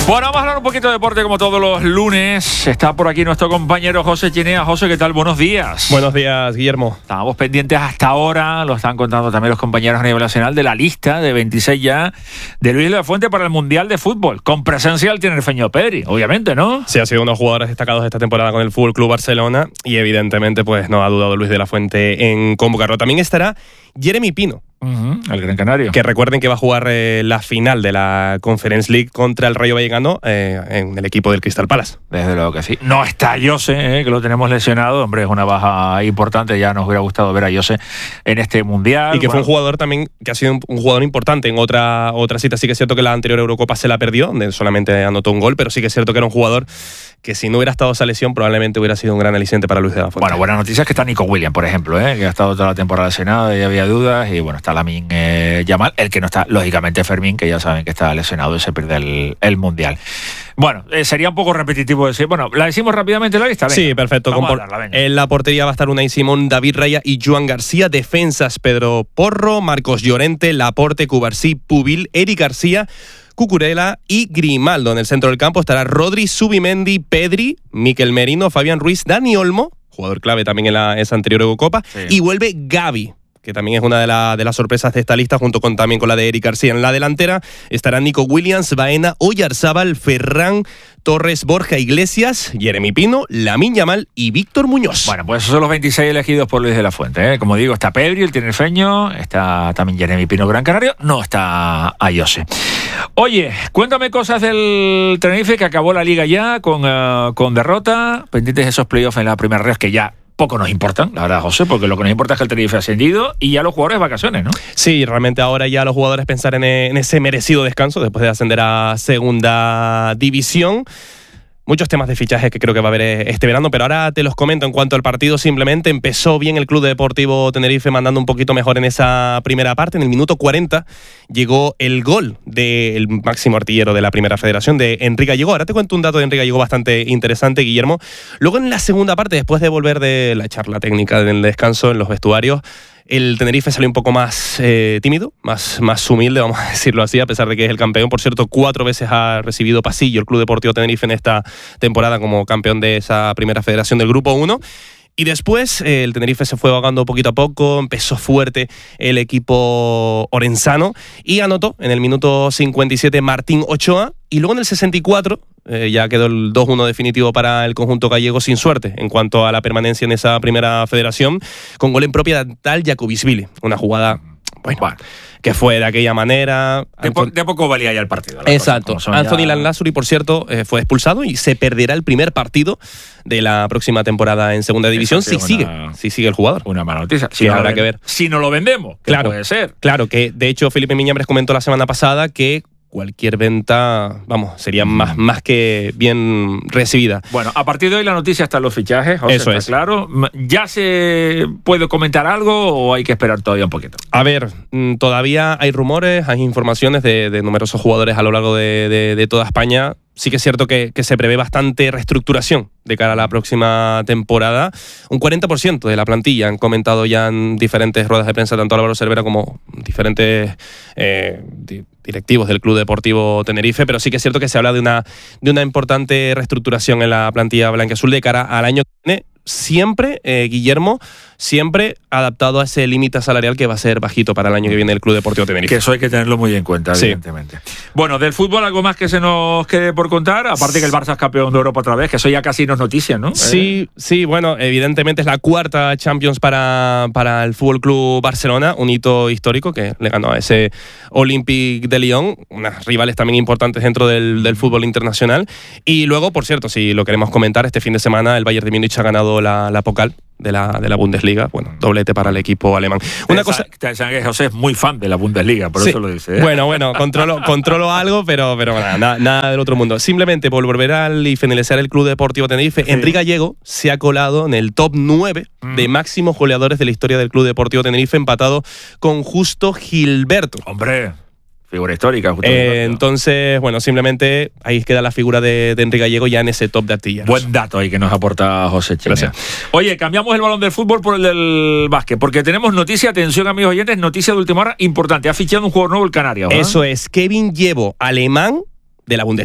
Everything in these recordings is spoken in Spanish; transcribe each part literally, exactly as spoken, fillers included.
Bueno, vamos a hablar un poquito de deporte como todos los lunes. Está por aquí nuestro compañero José Chinea. José, ¿qué tal? Buenos días. Buenos días, Guillermo. Estábamos pendientes hasta ahora, lo están contando también los compañeros a nivel nacional, de la lista de veintiséis ya de Luis de la Fuente para el Mundial de Fútbol, con presencia del tinerfeño Pedri, obviamente, ¿no? Sí, ha sido uno de los jugadores destacados esta temporada con el Fútbol Club Barcelona y evidentemente pues no ha dudado Luis de la Fuente en convocarlo. También estará Jeremy Pino. Uh-huh, el Gran Canario. Que recuerden que va a jugar eh, la final de la Conference League contra el Rayo Vallecano eh, en el equipo del Crystal Palace. Desde luego que sí. No está Jose, eh, que lo tenemos lesionado. Hombre, es una baja importante. Ya nos hubiera gustado ver a Jose en este Mundial. Y que bueno. fue un jugador también que ha sido un, un jugador importante en otra, otra cita. Sí que es cierto que la anterior Eurocopa se la perdió, donde solamente anotó un gol, pero sí que es cierto que era un jugador que si no hubiera estado esa lesión probablemente hubiera sido un gran aliciente para Luis de la Fuente. Bueno, buenas noticias que está Nico Williams, por ejemplo, ¿eh? que ha estado toda la temporada lesionado y había dudas. Y bueno, está Lamine eh, Yamal, el que no está, lógicamente, Fermín, que ya saben que está lesionado y se pierde el, el Mundial. Bueno, eh, sería un poco repetitivo decir. Bueno, ¿la decimos rápidamente la lista? Venga, sí, perfecto. Vamos Con a darla, en la portería va a estar Unai Simón, David Raya y Joan García. Defensas, Pedro Porro, Marcos Llorente, Laporte, Cubarsí, Pubil, Eric García, Cucurella y Grimaldo. En el centro del campo estará Rodri, Subimendi, Pedri, Mikel Merino, Fabián Ruiz, Dani Olmo, jugador clave también en la, esa anterior Eurocopa, sí. Y vuelve Gavi, que también es una de, la, de las sorpresas de esta lista, junto con también con la de Eric García. En la delantera estará Nico Williams, Baena, Oyarzábal, Ferran Torres, Borja Iglesias, Jeremy Pino, Lamine Yamal y Víctor Muñoz. Bueno, pues esos son los veintiséis elegidos por Luis de la Fuente, ¿eh? Como digo, está Pedri, el tinerfeño, está también Jeremy Pino, Gran Canario, no está Ayose. Oye, cuéntame cosas del Tenerife, que acabó la liga ya con, uh, con derrota, pendientes de esos playoffs en la primera red, que ya poco nos importan, la verdad, José, porque lo que nos importa es que el Tenerife ha ascendido y ya los jugadores de vacaciones, ¿no? Sí, realmente ahora ya los jugadores pensar en, en ese merecido descanso después de ascender a segunda división. Muchos temas de fichajes que creo que va a haber este verano, pero ahora te los comento en cuanto al partido. Simplemente empezó bien el Club Deportivo Tenerife, mandando un poquito mejor en esa primera parte. En el minuto cuarenta llegó el gol del máximo artillero de la Primera Federación, de Enrique Gallego. Ahora te cuento un dato de Enrique Gallego bastante interesante, Guillermo. Luego en la segunda parte, después de volver de la charla técnica del descanso en los vestuarios, el Tenerife salió un poco más eh, tímido, más, más humilde, vamos a decirlo así, a pesar de que es el campeón. Por cierto, cuatro veces ha recibido pasillo el Club Deportivo Tenerife en esta temporada como campeón de esa Primera Federación del Grupo uno. Y después eh, el Tenerife se fue ahogando poquito a poco, empezó fuerte el equipo orensano y anotó en el minuto cincuenta y siete Martín Ochoa, y luego en el sesenta y cuatro eh, ya quedó el dos uno definitivo para el conjunto gallego, sin suerte en cuanto a la permanencia en esa Primera Federación, con gol en propia de tal Jakubisvili, una jugada bueno, bueno, que fue de aquella manera. De, po- de poco valía ya el partido. Exacto. Cosa, Anthony ya... Landázuri, por cierto, eh, fue expulsado y se perderá el primer partido de la próxima temporada en segunda división si una, sigue, si sigue el jugador. Una mala noticia. Si sí, no habrá ven- que ver. Si no lo vendemos, claro, puede ser. Claro, que de hecho Felipe Miñambres comentó la semana pasada que cualquier venta, vamos, sería más, más que bien recibida. Bueno, a partir de hoy la noticia está en los fichajes, José, eso está es. Claro. ¿Ya se puede comentar algo o hay que esperar todavía un poquito? A ver, todavía hay rumores, hay informaciones de, de numerosos jugadores a lo largo de, de, de toda España. Sí que es cierto que, que se prevé bastante reestructuración de cara a la próxima temporada. Un cuarenta por ciento de la plantilla han comentado ya en diferentes ruedas de prensa, tanto Álvaro Cervera como diferentes eh, directivos del Club Deportivo Tenerife, pero sí que es cierto que se habla de una, de una importante reestructuración en la plantilla blanquiazul de cara al año que viene. Siempre, eh, Guillermo, siempre adaptado a ese límite salarial que va a ser bajito para el año que viene el Club Deportivo Tenerife. Que eso hay que tenerlo muy en cuenta, sí. Evidentemente. Bueno, del fútbol, ¿algo más que se nos quede por contar? Aparte que el Barça es campeón de Europa otra vez, que eso ya casi no es noticia, ¿no? Sí, eh. sí, bueno, evidentemente es la cuarta Champions para, para el Fútbol Club Barcelona, un hito histórico que le ganó a ese Olympique de Lyon, unas rivales también importantes dentro del, del fútbol internacional. Y luego, por cierto, si lo queremos comentar, este fin de semana el Bayern de Múnich ha ganado la, la Pokal de la, de la Bundesliga, bueno, doblete para el equipo alemán. Una Esa, cosa, que José es muy fan de la Bundesliga, por sí, eso lo dice. ¿eh? Bueno, bueno, controlo, controlo algo, pero, pero nada, nada, nada del otro mundo. Simplemente por volver al y finalizar el Club Deportivo Tenerife, sí. Enrique Gallego se ha colado en el top nueve mm. de máximos goleadores de la historia del Club Deportivo Tenerife, empatado con Justo Gilberto. Hombre, figura histórica. Justo eh, entonces, bueno, simplemente ahí queda la figura de, de Enrique Gallego ya en ese top de artilleros. Buen dato ahí que nos aporta José Chinea. Gracias. Oye, cambiamos el balón del fútbol por el del básquet, porque tenemos noticia, atención amigos oyentes, noticia de última hora importante. Ha fichado un jugador nuevo el Canario. ¿eh? Eso es, Kevin Llevo, alemán de la Bundesliga,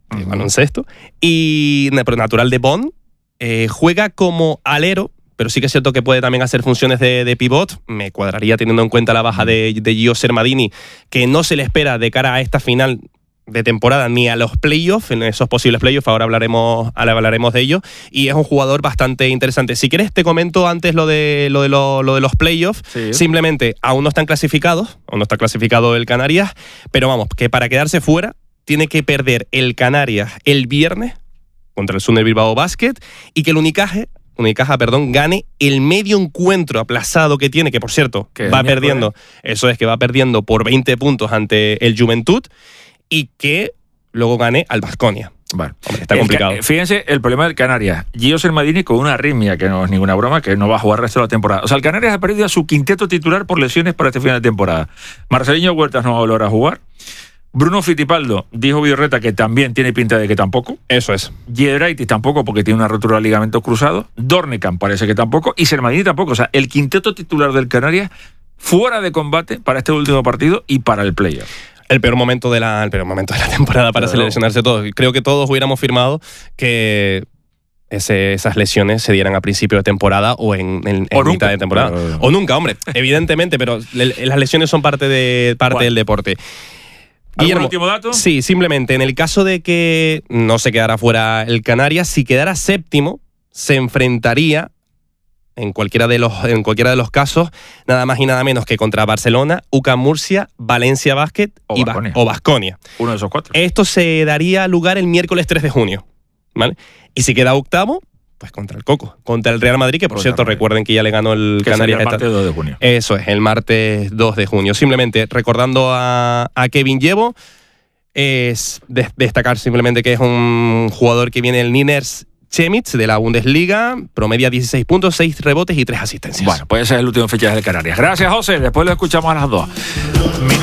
uh-huh. de baloncesto, y natural de Bonn, eh, juega como alero, pero sí que es cierto que puede también hacer funciones de, de pivot. Me cuadraría teniendo en cuenta la baja de, de Gio Sermadini, que no se le espera de cara a esta final de temporada ni a los playoffs, en esos posibles playoffs, ahora hablaremos, ahora hablaremos de ello, y es un jugador bastante interesante. Si quieres te comento antes lo de, lo de, lo, lo de los playoffs, sí. Simplemente aún no están clasificados, aún no está clasificado el Canarias, pero vamos, que para quedarse fuera tiene que perder el Canarias el viernes contra el Sunday Bilbao Basket y que el Unicaja Unicaja, perdón, gane el medio encuentro aplazado que tiene, que por cierto, va perdiendo, eso es que va perdiendo por veinte puntos ante el Juventud, y que luego gane al Baskonia. Vale. Hombre, está complicado. El, fíjense el problema del Canarias. Gio Sermadini con una arritmia, que no es ninguna broma, que no va a jugar el resto de la temporada. O sea, el Canarias ha perdido a su quinteto titular por lesiones para este final de temporada. Marceliño Huertas no va a volver a jugar. Bruno Fittipaldo, dijo Vidorreta que también tiene pinta de que tampoco. Eso es. Giedraitis tampoco, porque tiene una rotura de ligamento cruzado. Dornekamp parece que tampoco. Y Sermadini tampoco. O sea, el quinteto titular del Canarias fuera de combate para este último partido y para el playoff. El peor momento de la, el peor momento de la temporada para claro. seleccionarse todos. Creo que todos hubiéramos firmado que ese, esas lesiones se dieran a principio de temporada o en, en, en o mitad nunca. de temporada. Pero... O nunca, hombre, evidentemente, pero le, las lesiones son parte, de, parte del deporte. ¿Algún último dato? Sí, simplemente en el caso de que no se quedara fuera el Canarias, si quedara séptimo, se enfrentaría en cualquiera de los en cualquiera de los casos, nada más y nada menos que contra Barcelona, U C A M Murcia, Valencia Basket o y Baskonia. o Baskonia. Uno de esos cuatro. Esto se daría lugar el miércoles tres de junio, ¿vale? Y si queda octavo, pues contra el Coco, contra el Real Madrid, que por contra cierto recuerden que ya le ganó el que Canarias. El martes dos de junio. Eso es, el martes dos de junio. Simplemente recordando a, a Kevin Llevo, es de, destacar simplemente que es un jugador que viene del Niners Chemnitz de la Bundesliga, promedia dieciséis puntos, seis rebotes y tres asistencias. Bueno, pues ese es el último fichaje de Canarias. Gracias, José. Después lo escuchamos a las dos.